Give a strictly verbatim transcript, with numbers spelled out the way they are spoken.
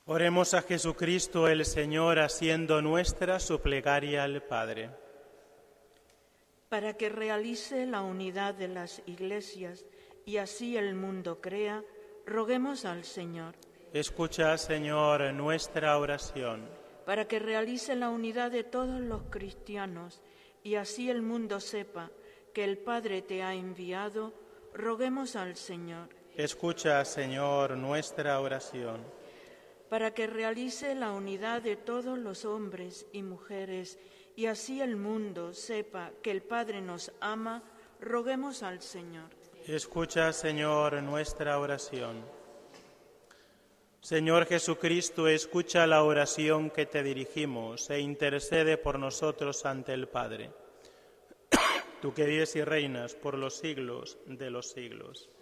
Oremos a Jesucristo el Señor, haciendo nuestra su plegaria al Padre. Para que realice la unidad de las iglesias y así el mundo crea, roguemos al Señor. Escucha, Señor, nuestra oración. Para que realice la unidad de todos los cristianos y así el mundo sepa que el Padre te ha enviado, roguemos al Señor. Escucha, Señor, nuestra oración. Para que realice la unidad de todos los hombres y mujeres y así el mundo sepa que el Padre nos ama, roguemos al Señor. Escucha, Señor, nuestra oración. Señor Jesucristo, escucha la oración que te dirigimos e intercede por nosotros ante el Padre. Tú que vives y reinas por los siglos de los siglos.